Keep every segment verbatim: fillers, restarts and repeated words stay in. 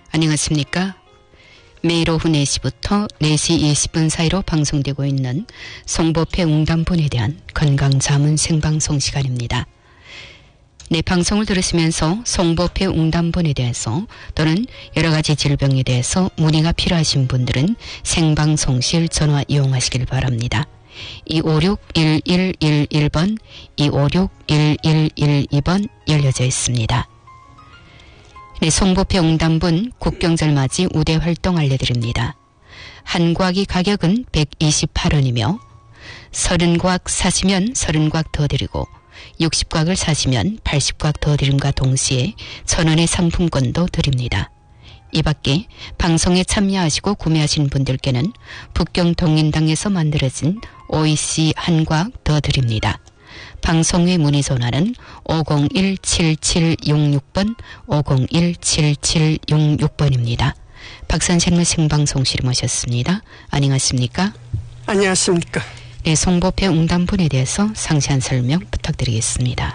안녕하십니까. 매일 오후 네 시부터 네 시 이십 분 사이로 방송되고 있는 송보폐 웅담분에 대한 건강자문 생방송 시간입니다. 네, 방송을 들으시면서 송보폐 웅담분에 대해서 또는 여러 가지 질병에 대해서 문의가 필요하신 분들은 생방송실 전화 이용하시길 바랍니다. 이오육 일일일일 번, 이오육 일일일이 번 열려져 있습니다. 네, 송보폐 웅담분 국경절 맞이 우대 활동 알려드립니다. 한 과기 가격은 백이십팔 원이며 삼십 곽 사시면 삼십 곽 더 드리고 육십 곽을 사시면 팔십 곽 더 드림과 동시에 천 원의 상품권도 드립니다. 이 밖에 방송에 참여하시고 구매하신 분들께는 북경동인당에서 만들어진 오이씨 한 곽 더 드립니다. 방송의 문의 전화는 오공일 칠칠육육 번, 오공일 칠칠육육 번입니다. 박 선생님을 생방송실에 모셨습니다. 안녕하십니까? 안녕하십니까? 네, 송보폐 웅담분에 대해서 상세한 설명 부탁드리겠습니다.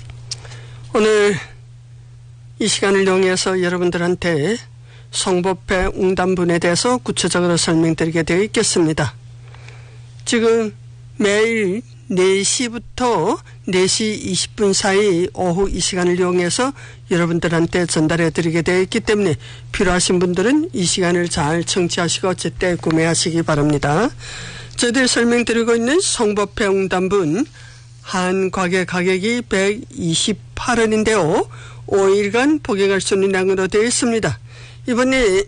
오늘 이 시간을 이용해서 여러분들한테 송보폐 웅담분에 대해서 구체적으로 설명드리게 되어 있겠습니다. 지금 매일 네 시부터 네 시 이십 분 사이 오후 이 시간을 이용해서 여러분들한테 전달해 드리게 되어 있기 때문에 필요하신 분들은 이 시간을 잘 청취하시고 제때 구매하시기 바랍니다. 저희들이 설명드리고 있는 송보폐 웅담분 한 곽의 가격이 백이십팔 원인데요. 오 일간 복용할 수 있는 양으로 되어 있습니다. 이번에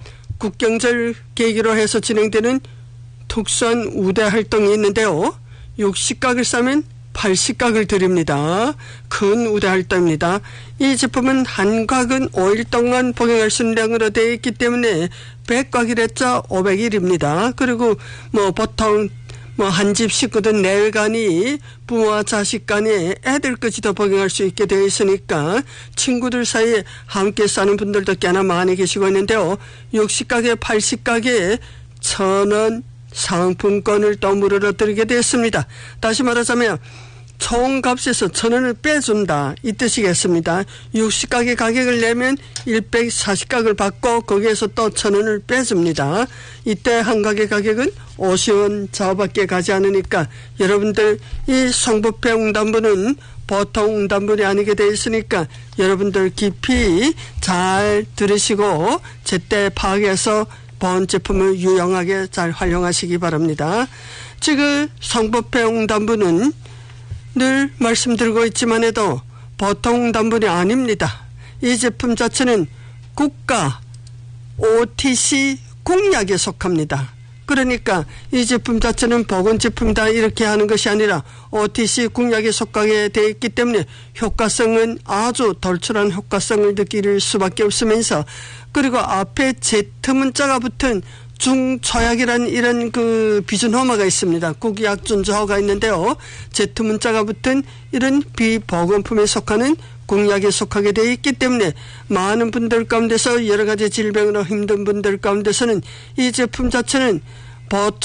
국경절 계기로 해서 진행되는 특수한 우대 활동이 있는데요. 육십 곽을 싸면 팔십 곽을 드립니다. 큰 우대 활동입니다. 이 제품은 한 곽은 오 일 동안 복용할 수 있는 양으로 되어 있기 때문에 백 곽이랬자 오백 일입니다. 그리고 뭐 보통 뭐 한 집 식구든 내외간이 부모와 자식 간에 애들까지도 복용할 수 있게 되어 있으니까 친구들 사이에 함께 사는 분들도 꽤나 많이 계시고 있는데요. 육십 곽에 팔십 곽에 천 원 상품권을 또 물으러 드리게 되었습니다. 다시 말하자면 총 값에서 천 원을 빼준다 이 뜻이겠습니다. 육십 곽의 가격을 내면 백사십 곽을 받고 거기에서 또 천 원을 빼줍니다. 이때 한 곽의 가격은 오십 원 좌우밖에 가지 않으니까 여러분들 이 송보폐 웅담분은 보통 웅담분이 아니게 되어 있으니까 여러분들 깊이 잘 들으시고 제때 파악해서 본 제품을 유용하게 잘 활용하시기 바랍니다. 지금 송보폐 웅담분은 늘 말씀드리고 있지만 해도 보통 웅담분이 아닙니다. 이 제품 자체는 국가 오티씨 공약에 속합니다. 그러니까 이 제품 자체는 보건 제품이다 이렇게 하는 것이 아니라 오티씨 공약에 속하게 되어 있기 때문에 효과성은 아주 덜출한 효과성을 느낄 수밖에 없으면서 그리고 앞에 제트 문자가 붙은 중초약이라는 이런 그 비준호마가 있습니다. 국약준조호가 있는데요. 제트 문자가 붙은 이런 비보건품에 속하는 공약에 속하게 되어 있기 때문에 많은 분들 가운데서 여러 가지 질병으로 힘든 분들 가운데서는 이 제품 자체는 보통